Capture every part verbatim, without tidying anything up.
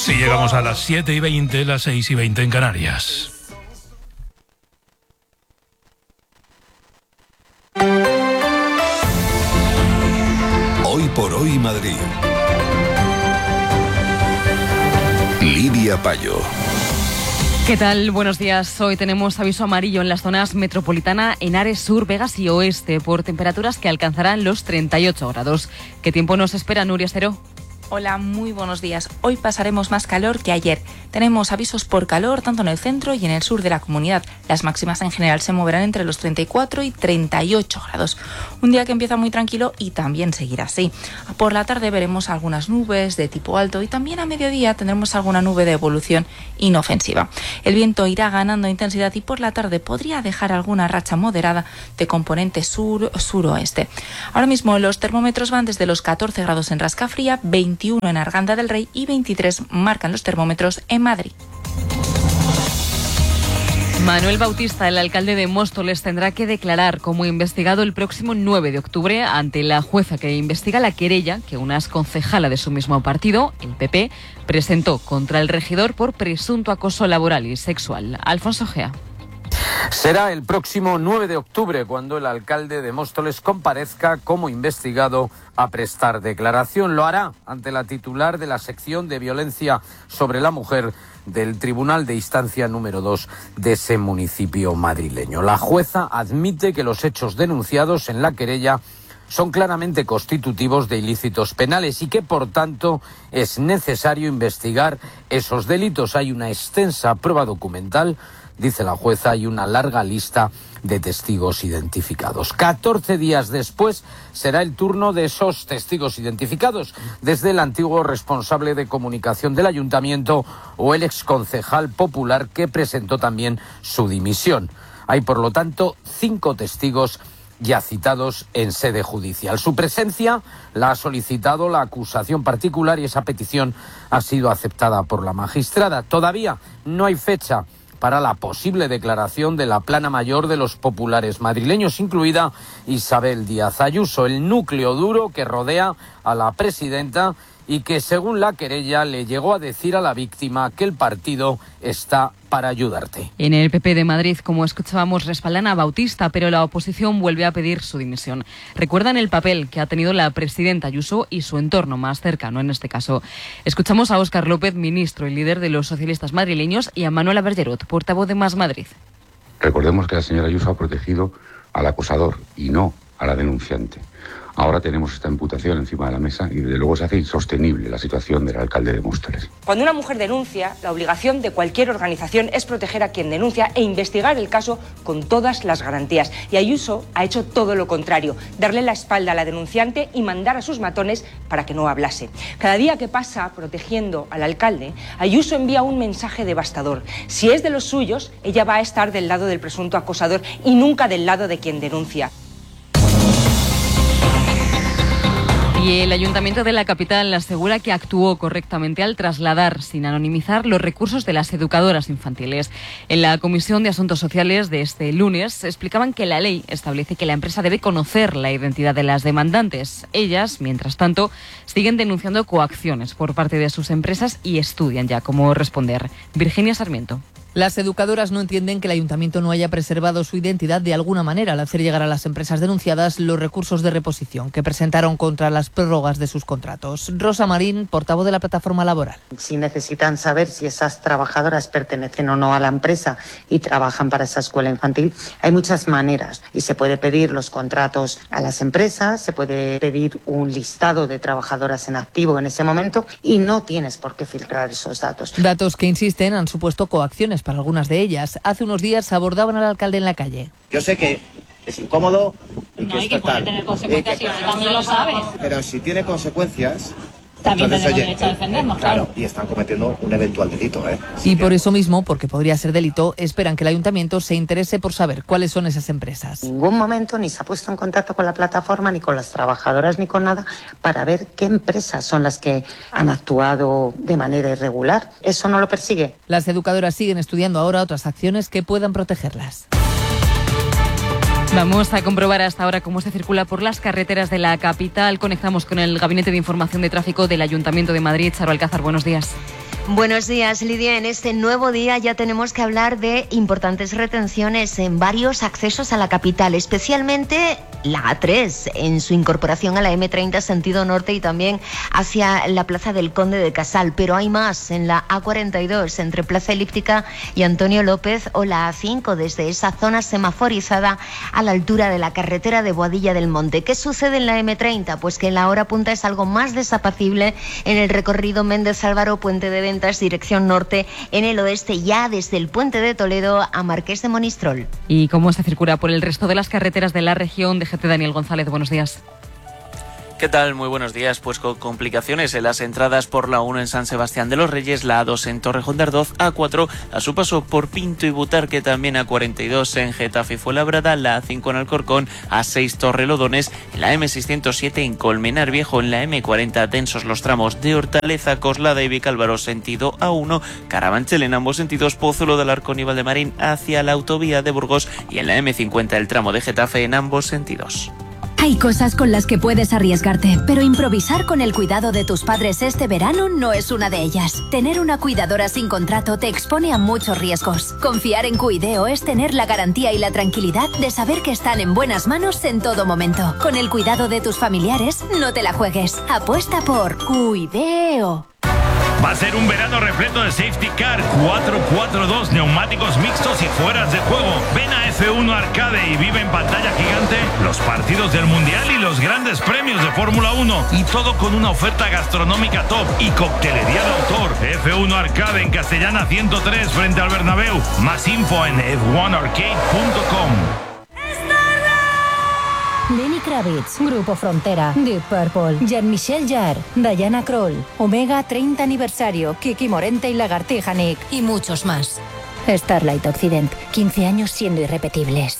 Si llegamos a las siete y veinte, las seis y veinte en Canarias. Hoy por hoy Madrid. Lidia Payo. ¿Qué tal? Buenos días. Hoy tenemos aviso amarillo en las zonas metropolitana, Henares Sur, Vegas y Oeste por temperaturas que alcanzarán los treinta y ocho grados. ¿Qué tiempo nos espera, Nuria Estero? Hola, muy buenos días. Hoy pasaremos más calor que ayer. Tenemos avisos por calor tanto en el centro y en el sur de la comunidad. Las máximas en general se moverán entre los treinta y cuatro y treinta y ocho grados. Un día que empieza muy tranquilo y también seguirá así. Por la tarde veremos algunas nubes de tipo alto y también a mediodía tendremos alguna nube de evolución inofensiva. El viento irá ganando intensidad y por la tarde podría dejar alguna racha moderada de componente sur-suroeste. Ahora mismo los termómetros van desde los catorce grados en Rascafría, veintiuno en Arganda del Rey y veintitrés marcan los termómetros en Madrid. Manuel Bautista, el alcalde de Móstoles, tendrá que declarar como investigado el próximo nueve de octubre ante la jueza que investiga la querella que una exconcejala de su mismo partido, el P P, presentó contra el regidor por presunto acoso laboral y sexual. Alfonso Gea. Será el próximo nueve de octubre cuando el alcalde de Móstoles comparezca como investigado a prestar declaración. Lo hará ante la titular de la sección de violencia sobre la mujer del Tribunal de Instancia número dos de ese municipio madrileño. La jueza admite que los hechos denunciados en la querella son claramente constitutivos de ilícitos penales y que, por tanto, es necesario investigar esos delitos. Hay una extensa prueba documental, dice la jueza, y una larga lista de testigos identificados. catorce días después será el turno de esos testigos identificados, desde el antiguo responsable de comunicación del ayuntamiento o el exconcejal popular que presentó también su dimisión. Hay, por lo tanto, cinco testigos ya citados en sede judicial. Su presencia la ha solicitado la acusación particular y esa petición ha sido aceptada por la magistrada. Todavía no hay fecha para la posible declaración de la plana mayor de los populares madrileños, incluida Isabel Díaz Ayuso, el núcleo duro que rodea a la presidenta y que, según la querella, le llegó a decir a la víctima que el partido está para ayudarte. En el P P de Madrid, como escuchábamos, respaldan a Bautista, pero la oposición vuelve a pedir su dimisión. Recuerdan el papel que ha tenido la presidenta Ayuso y su entorno más cercano en este caso. Escuchamos a Óscar López, ministro y líder de los socialistas madrileños, y a Manuela Bergerot, portavoz de Más Madrid. Recordemos que la señora Ayuso ha protegido al acusador y no a la denunciante. Ahora tenemos esta imputación encima de la mesa y desde luego se hace insostenible la situación del alcalde de Móstoles. Cuando una mujer denuncia, la obligación de cualquier organización es proteger a quien denuncia e investigar el caso con todas las garantías. Y Ayuso ha hecho todo lo contrario, darle la espalda a la denunciante y mandar a sus matones para que no hablase. Cada día que pasa protegiendo al alcalde, Ayuso envía un mensaje devastador. Si es de los suyos, ella va a estar del lado del presunto acosador y nunca del lado de quien denuncia. Y el Ayuntamiento de la capital asegura que actuó correctamente al trasladar, sin anonimizar, los recursos de las educadoras infantiles. En la Comisión de Asuntos Sociales de este lunes explicaban que la ley establece que la empresa debe conocer la identidad de las demandantes. Ellas, mientras tanto, siguen denunciando coacciones por parte de sus empresas y estudian ya cómo responder. Virginia Sarmiento. Las educadoras no entienden que el ayuntamiento no haya preservado su identidad de alguna manera al hacer llegar a las empresas denunciadas los recursos de reposición que presentaron contra las prórrogas de sus contratos. Rosa Marín, portavoz de la plataforma laboral. Si necesitan saber si esas trabajadoras pertenecen o no a la empresa y trabajan para esa escuela infantil, hay muchas maneras y se puede pedir los contratos a las empresas, se puede pedir un listado de trabajadoras en activo en ese momento y no tienes por qué filtrar esos datos. Datos que, insisten, han supuesto coacciones para algunas de ellas. Hace unos días abordaban al alcalde en la calle. Yo sé que es incómodo y que no, es y que total. puede tener consecuencias, que, y también lo sabes. Pero si tiene consecuencias, también entonces, tenemos oye, derecho a defendernos, claro, claro. Y están cometiendo un eventual delito, ¿eh? Sí, y por eso mismo, porque podría ser delito, esperan que el ayuntamiento se interese por saber cuáles son esas empresas. En ningún momento ni se ha puesto en contacto con la plataforma, ni con las trabajadoras, ni con nada, para ver qué empresas son las que han actuado de manera irregular. Eso no lo persigue. Las educadoras siguen estudiando ahora otras acciones que puedan protegerlas. Vamos a comprobar hasta ahora cómo se circula por las carreteras de la capital. Conectamos con el Gabinete de Información de Tráfico del Ayuntamiento de Madrid. Charo Alcázar, buenos días. Buenos días, Lidia. En este nuevo día ya tenemos que hablar de importantes retenciones en varios accesos a la capital, especialmente la A tres, en su incorporación a la eme treinta sentido norte y también hacia la Plaza del Conde de Casal. Pero hay más en la A cuarenta y dos, entre Plaza Elíptica y Antonio López, o la A cinco, desde esa zona semaforizada a la altura de la carretera de Boadilla del Monte. ¿Qué sucede en la eme treinta? Pues que en la hora punta es algo más desapacible en el recorrido Méndez Álvaro, Puente de Ventas, dirección norte, en el oeste, ya desde el Puente de Toledo a Marqués de Monistrol. ¿Y cómo se circula por el resto de las carreteras de la región? D G T Daniel González, buenos días. ¿Qué tal? Muy buenos días. Pues con complicaciones en las entradas por la uno en San Sebastián de los Reyes, la A dos en Torrejón de Ardoz, A cuatro a su paso por Pinto y Butarque, también A cuarenta y dos en Getafe y Fuenlabrada, la A cinco en Alcorcón, A seis Torrelodones, en la eme seiscientos siete en Colmenar Viejo, en la eme cuarenta densos los tramos de Hortaleza, Coslada y Vicálvaro sentido A uno, Carabanchel en ambos sentidos, Pozuelo del Arcón y Valdemarín hacia la autovía de Burgos y en la eme cincuenta el tramo de Getafe en ambos sentidos. Hay cosas con las que puedes arriesgarte, pero improvisar con el cuidado de tus padres este verano no es una de ellas. Tener una cuidadora sin contrato te expone a muchos riesgos. Confiar en Cuideo es tener la garantía y la tranquilidad de saber que están en buenas manos en todo momento. Con el cuidado de tus familiares, no te la juegues. Apuesta por Cuideo. Va a ser un verano repleto de safety car, cuatro cuatro dos, neumáticos mixtos y fueras de juego. Ven a F uno Arcade y vive en pantalla gigante los partidos del Mundial y los grandes premios de Fórmula uno. Y todo con una oferta gastronómica top y coctelería de autor. F uno Arcade en Castellana ciento tres frente al Bernabéu. Más info en f uno arcade punto com. Lenny Kravitz, Grupo Frontera, Deep Purple, Jean-Michel Jarre, Diana Kroll, Omega treinta aniversario, Kiki Morente y Lagartija Nick y muchos más. Starlight Occident, quince años siendo irrepetibles.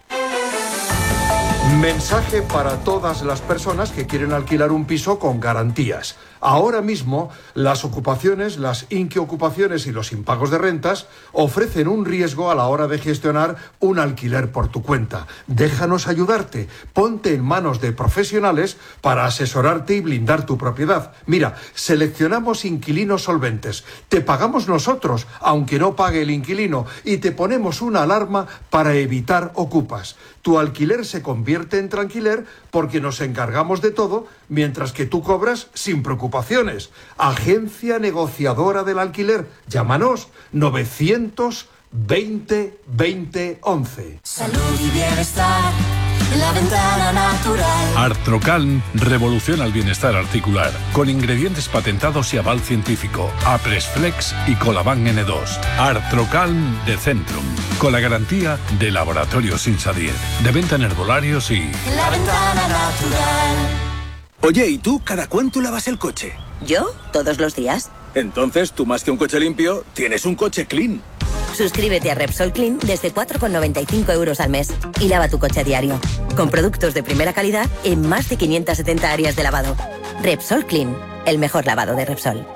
Mensaje para todas las personas que quieren alquilar un piso con garantías. Ahora mismo, las ocupaciones, las inquiocupaciones y los impagos de rentas ofrecen un riesgo a la hora de gestionar un alquiler por tu cuenta. Déjanos ayudarte. Ponte en manos de profesionales para asesorarte y blindar tu propiedad. Mira, seleccionamos inquilinos solventes. Te pagamos nosotros, aunque no pague el inquilino, y te ponemos una alarma para evitar ocupas. Tu alquiler se convierte en tranquiler porque nos encargamos de todo, mientras que tú cobras sin preocupaciones. Agencia negociadora del alquiler. Llámanos novecientos veinte veinte once. Salud y bienestar, la ventana natural. Artrocalm revoluciona el bienestar articular con ingredientes patentados y aval científico. Apresflex y Colaban ene dos. Artrocalm de Centrum, con la garantía de Laboratorios Insadir, de venta en herbolarios y... La ventana natural. Oye, ¿y tú cada cuánto lavas el coche? ¿Yo? Todos los días. Entonces, tú más que un coche limpio, tienes un coche clean. Suscríbete a Repsol Clean desde cuatro con noventa y cinco euros al mes y lava tu coche a diario. Con productos de primera calidad en más de quinientas setenta áreas de lavado. Repsol Clean, el mejor lavado de Repsol.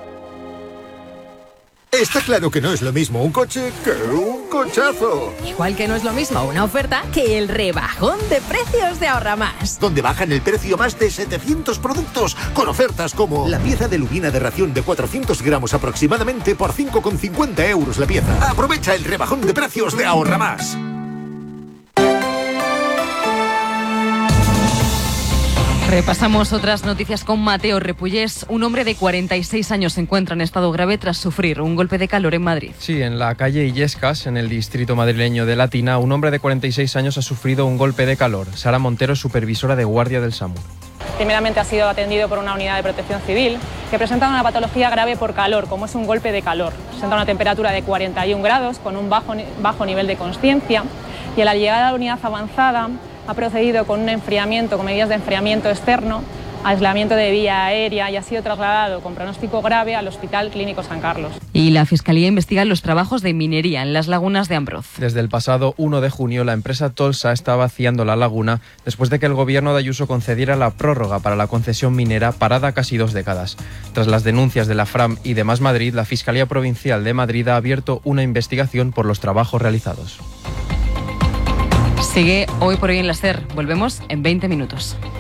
Está claro que no es lo mismo un coche que un cochazo. Igual que no es lo mismo una oferta que el rebajón de precios de Ahorra Más. Donde bajan el precio más de setecientos productos con ofertas como la pieza de lubina de ración de cuatrocientos gramos aproximadamente por cinco con cincuenta euros la pieza. Aprovecha el rebajón de precios de Ahorra Más. Repasamos otras noticias con Mateo Repullés. Un hombre de cuarenta y seis años se encuentra en estado grave tras sufrir un golpe de calor en Madrid. Sí, en la calle Illescas, en el distrito madrileño de Latina, un hombre de cuarenta y seis años ha sufrido un golpe de calor. Sara Montero es supervisora de guardia del SAMUR. Primeramente ha sido atendido por una unidad de protección civil que presenta una patología grave por calor, como es un golpe de calor. Presenta una temperatura de cuarenta y un grados con un bajo, bajo nivel de consciencia y a la llegada a la unidad avanzada ha procedido con un enfriamiento, con medidas de enfriamiento externo, aislamiento de vía aérea y ha sido trasladado con pronóstico grave al Hospital Clínico San Carlos. Y la Fiscalía investiga los trabajos de minería en las lagunas de Ambroz. Desde el pasado uno de junio, la empresa Tolsa está vaciando la laguna después de que el gobierno de Ayuso concediera la prórroga para la concesión minera parada casi dos décadas. Tras las denuncias de la Fram y de Más Madrid, la Fiscalía Provincial de Madrid ha abierto una investigación por los trabajos realizados. Sigue Hoy por Hoy en la SER. Volvemos en veinte minutos.